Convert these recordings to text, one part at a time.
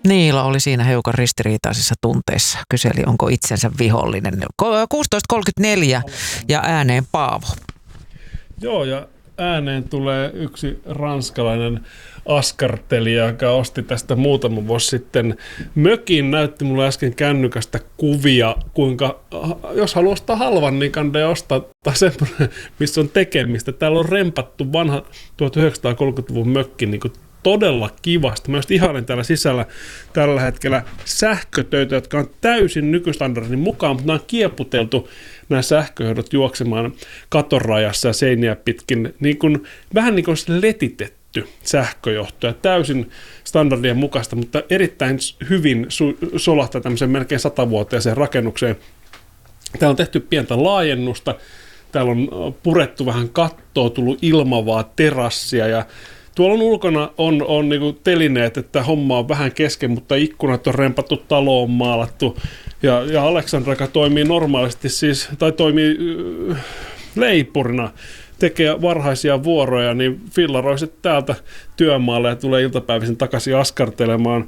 Niilo oli siinä hiukan ristiriitaisissa tunteissa. Kyseli, onko itsensä vihollinen. 16.34 ja ääneen Paavo. Joo, ja ääneen tulee yksi ranskalainen askartelija, joka osti tästä muutama vuosi sitten mökin. Näytti mulle äsken kännykästä kuvia, kuinka jos haluaa ostaa halvan, niin kannattaa ostaa semmoinen, missä on tekemistä. Täällä on rempattu vanha 1930-luvun mökki niin kuin todella kivasti. Mä just ihailen täällä sisällä tällä hetkellä sähkötöitä, jotka on täysin nykystandardin mukaan, mutta nämä on kieputeltu nämä sähköjohdot juoksemaan katorajassa ja seiniä pitkin, niin kuin, vähän niin kuin letitetty sähköjohto ja täysin standardien mukaista, mutta erittäin hyvin solahtaa tämmöiseen melkein 100-vuotiaaseen rakennukseen. Täällä on tehty pientä laajennusta, täällä on purettu vähän kattoa, tullut ilmavaa terassia ja tuolla on ulkona on niinku telineet, että homma on vähän kesken, mutta ikkunat on rempattu, talo on maalattu. Ja Aleksandra, joka toimii normaalisti siis, tai toimii leipurina, tekee varhaisia vuoroja, niin fillaroi sitten täältä työmaalle ja tulee iltapäivisin takaisin askartelemaan.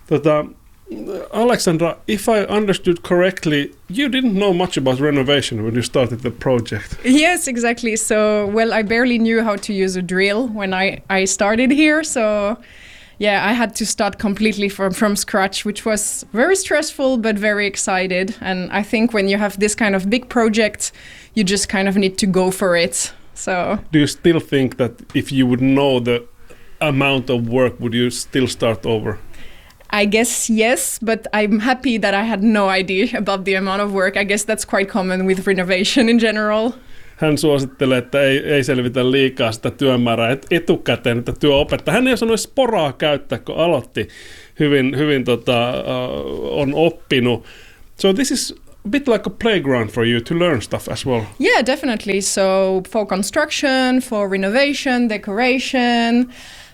Alexandra, if I understood correctly, you didn't know much about renovation when you started the project. Yes, exactly. So, well, I barely knew how to use a drill when I started here. So, yeah, I had to start completely from scratch, which was very stressful but very excited. And I think when you have this kind of big project, you just kind of need to go for it. So, do you still think that if you would know the amount of work, would you still start over? I guess yes, but I'm happy that I had no idea about the amount of work. I guess that's quite common with renovation in general. Hän suosittelee, että ei selvitä liikaa sitä työmäärää etukäteen, että työopettaa. Hän ei osannut edes poraa käyttää, kun aloitti. Hyvin on oppinut. So this is a bit like a playground for you to learn stuff as well. Yeah, definitely. So for construction, for renovation, decoration.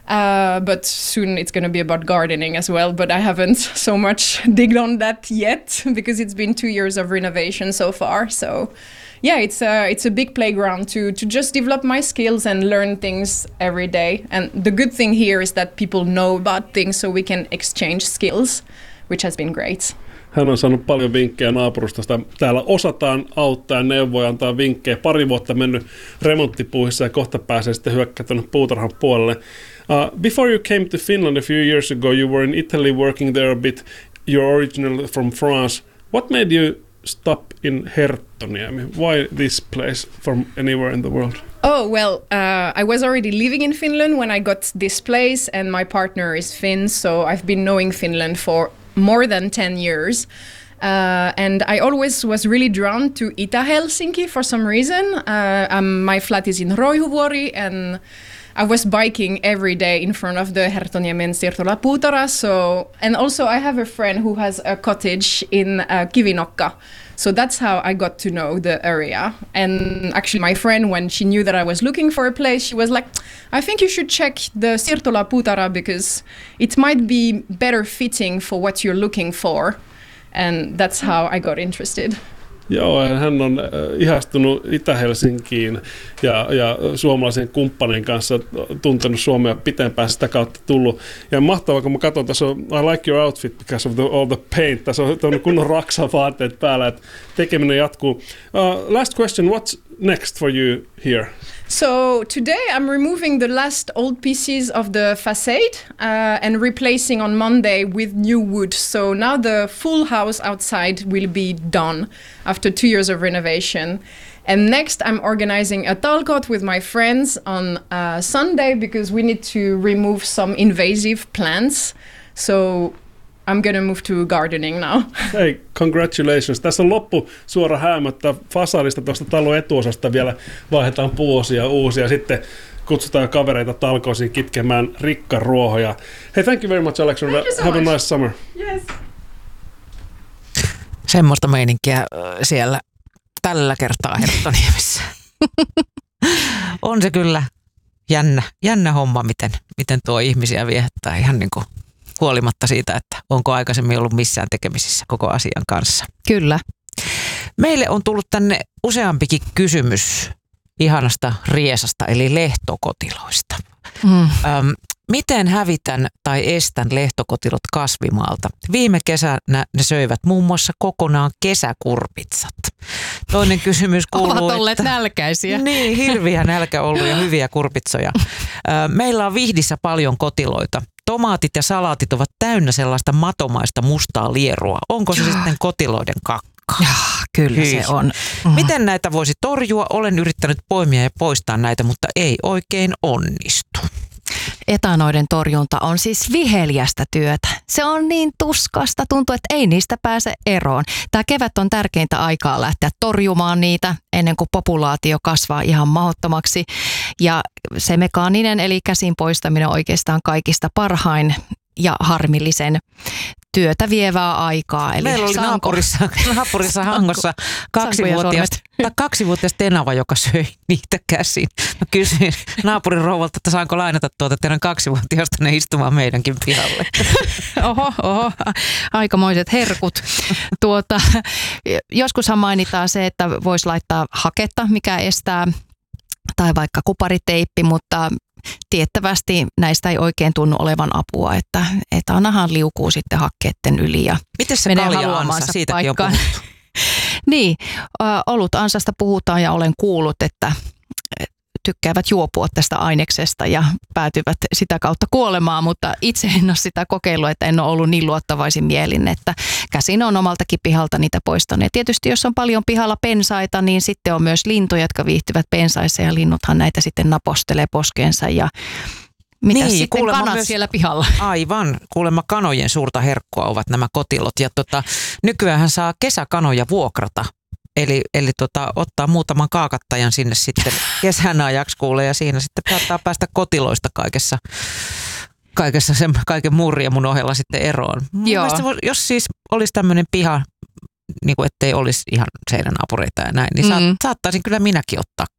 But soon it's going to be about gardening as well, but I haven't so much digged on that yet because it's been 2 years of renovation so far. So yeah, it's a big playground to just develop my skills and learn things every day. And the good thing here is that people know about things so we can exchange skills, which has been great. Hän on saanut paljon vinkkejä naapurustosta. Täällä osataan auttaa ja neuvoja, antaa vinkkejä. 2 vuotta mennyt remonttipuuhissa ja kohta pääsee sitten hyökkää tuonne puutarhan puolelle. Before you came to Finland a few years ago, you were in Italy working there a bit. You're originally from France. What made you stop in Herttoniemi? Why this place from anywhere in the world? Oh, well, I was already living in Finland when I got this place, and my partner is Finn, so I've been knowing Finland for more than 10 years. And I always was really drawn to Itä-Helsinki for some reason. My flat is in Roihuvuori, and I was biking every day in front of the Herttoniemen siirtolapuutarha. And also I have a friend who has a cottage in Kivinokka. So that's how I got to know the area. And actually my friend, when she knew that I was looking for a place, she was like, I think you should check the siirtolapuutarha because it might be better fitting for what you're looking for. And that's how I got interested. Joo, hän on ihastunut Itä-Helsinkiin ja suomalaisen kumppanin kanssa tuntenut Suomea pitempään sitä kautta tullut. Ja mahtavaa, kun mä katson, tässä on I like your outfit because of all the paint. Tässä on kunnon raksavaatteet päällä, että tekeminen jatkuu. Last question, what's next for you here? So today I'm removing the last old pieces of the facade and replacing on Monday with new wood. So now the full house outside will be done after 2 years of renovation. And next I'm organizing a talkot with my friends on Sunday because we need to remove some invasive plants. So I'm gonna move to gardening now. Hei, congratulations. Tässä on loppu suora häämöttä fasadista tuosta talon etuosasta vielä vaihdetaan puuosia uusia. Sitten kutsutaan kavereita talkoisiin kitkemään rikkaruohoja. Hei, thank you very much, Alexandra. Have a nice summer. Yes. Semmoista meininkiä siellä tällä kertaa Herttoniemessä. On se kyllä jännä homma, miten tuo ihmisiä viehättää ihan niin kuin huolimatta siitä, että onko aikaisemmin ollut missään tekemisissä koko asian kanssa. Kyllä. Meille on tullut tänne useampikin kysymys ihanasta Riesasta, eli lehtokotiloista. Miten hävitän tai estän lehtokotilot kasvimaalta? Viime kesänä ne söivät muun muassa kokonaan kesäkurpitsat. Toinen kysymys kuuluu, ovat olleet nälkäisiä. Niin, hirviä nälkä ollut ja hyviä kurpitsoja. Meillä on Vihdissä paljon kotiloita. Tomaatit ja salaatit ovat täynnä sellaista matomaista mustaa lierua. Onko se sitten kotiloiden kakka? Kyllä se on. Miten näitä voisi torjua? Olen yrittänyt poimia ja poistaa näitä, mutta ei oikein onnistu. Etanoiden torjunta on siis viheliästä työtä. Se on niin tuskasta, tuntuu, että ei niistä pääse eroon. Tämä kevät on tärkeintä aikaa lähteä torjumaan niitä ennen kuin populaatio kasvaa ihan mahdottomaksi. Ja se mekaaninen eli käsin poistaminen on oikeastaan kaikista parhain ja harmillisen työtä vievää aikaa. Eli meillä oli naapurissa Hangossa kaksivuotias tenava, joka söi niitä käsin. Mä kysyin naapurin rouvalta, että saanko lainata tuota teidän 2-vuotiaasta ne istumaan meidänkin pihalle. Oho, aikamoiset herkut. Joskushan mainitaan se, että voisi laittaa haketta, mikä estää, tai vaikka kupariteippi, mutta tiettävästi näistä ei oikein tunnu olevan apua, että etanahan liukuu sitten hakkeitten yli ja miten se menee kalja-ansa? Siitäkin on puhuttu. Niin, olut-ansasta puhutaan ja olen kuullut, että tykkäävät juopua tästä aineksesta ja päätyvät sitä kautta kuolemaan, mutta itse en ole sitä kokeillut, että en ole ollut niin luottavaisin mielin, että käsin on omaltakin pihalta niitä poistaneet. Tietysti jos on paljon pihalla pensaita, niin sitten on myös lintuja, jotka viihtyvät pensaissa ja linnuthan näitä sitten napostelee poskeensa ja mitä niin, sitten kanat myös siellä pihalla? Aivan, kuulemma kanojen suurta herkkua ovat nämä kotilot ja nykyään saa kesäkanoja vuokrata. Eli ottaa muutaman kaakattajan sinne sitten kesän ajaksi kuulee ja siinä sitten saattaa päästä kotiloista kaikessa sen kaiken murriemun ohella sitten eroon. Jos siis olisi tämmöinen piha, niin kuin ettei olisi ihan seinänaapureita ja näin, niin saattaisin kyllä minäkin ottaa